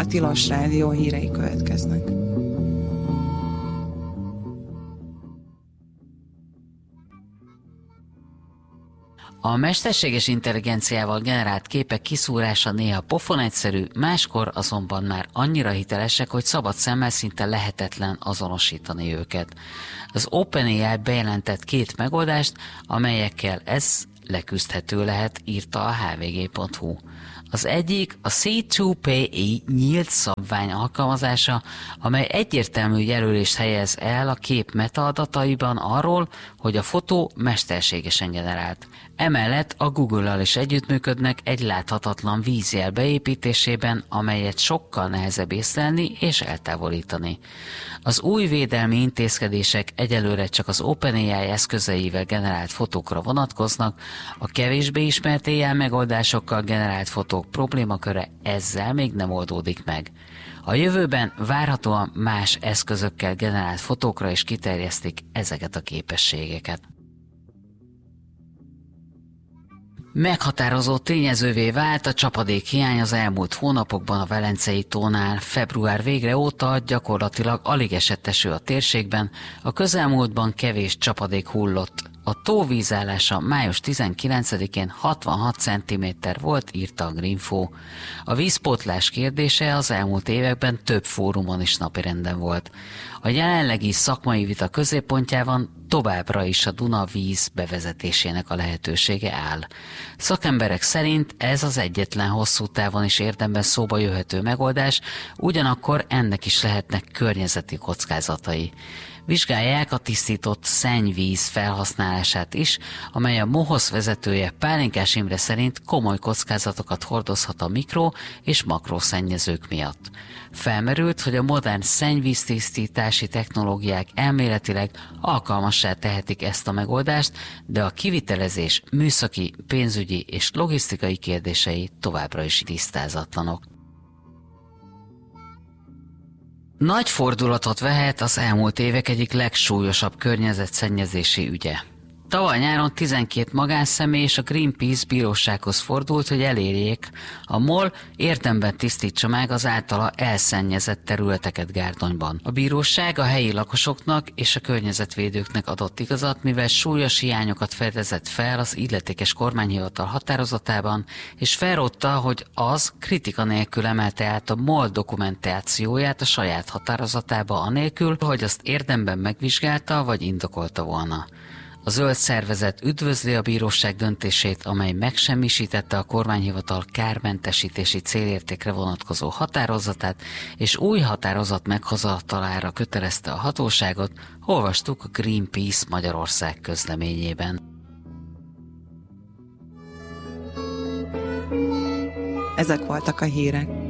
a Tilos Rádió hírei következnek. A mesterséges intelligenciával generált képek kiszúrása néha pofon egyszerű, máskor azonban már annyira hitelesek, hogy szabad szemmel szinte lehetetlen azonosítani őket. Az OpenAI bejelentett 2 megoldást, amelyekkel ez leküzdhető lehet, írta a hvg.hu. Az egyik a C2PI nyílt szabvány alkalmazása, amely egyértelmű jelölést helyez el a kép metaadataiban arról, hogy a fotó mesterségesen generált. Emellett a Google-al is együttműködnek egy láthatatlan vízjel beépítésében, amelyet sokkal nehezebb észlelni és eltávolítani. Az új védelmi intézkedések egyelőre csak az OpenAI eszközeivel generált fotókra vonatkoznak, a kevésbé ismert AI megoldásokkal generált fotók problémaköre ezzel még nem oldódik meg. A jövőben várhatóan más eszközökkel generált fotókra is kiterjesztik ezeket a képességeket. Meghatározó tényezővé vált a csapadékhiány az elmúlt hónapokban a Velencei tónál. Február végre óta gyakorlatilag alig esett eső a térségben, a közelmúltban kevés csapadék hullott. A tó vízállása május 19-én 66 cm volt, írta a Greenfo. A vízpótlás kérdése az elmúlt években több fórumon is napirenden volt. A jelenlegi szakmai vita középpontjában továbbra is a Duna víz bevezetésének a lehetősége áll. Szakemberek szerint ez az egyetlen hosszú távon is érdemben szóba jöhető megoldás, ugyanakkor ennek is lehetnek környezeti kockázatai. Vizsgálják a tisztított szennyvíz felhasználását is, amely a MOHOSZ vezetője Pálinkás Imre szerint komoly kockázatokat hordozhat a mikro- és makrószennyezők miatt. Felmerült, hogy a modern szennyvíztisztítási technológiák elméletileg alkalmassá tehetik ezt a megoldást, de a kivitelezés műszaki, pénzügyi és logisztikai kérdései továbbra is tisztázatlanok. Nagy fordulatot vehet az elmúlt évek egyik legsúlyosabb környezetszennyezési ügye. Tavaly nyáron 12 magánszemély és a Greenpeace bírósághoz fordult, hogy elérjék, a MOL érdemben tisztítsa meg az általa elszennyezett területeket Gárdonyban. A bíróság a helyi lakosoknak és a környezetvédőknek adott igazat, mivel súlyos hiányokat fedezett fel az illetékes kormányhivatal határozatában, és felrótta, hogy az kritika nélkül emelte át a MOL dokumentációját a saját határozatába anélkül, hogy azt érdemben megvizsgálta vagy indokolta volna. A zöld szervezet üdvözli a bíróság döntését, amely megsemmisítette a kormányhivatal kármentesítési célértékre vonatkozó határozatát, és új határozat meghozatalára kötelezte a hatóságot, olvastuk a Greenpeace Magyarország közleményében. Ezek voltak a hírek.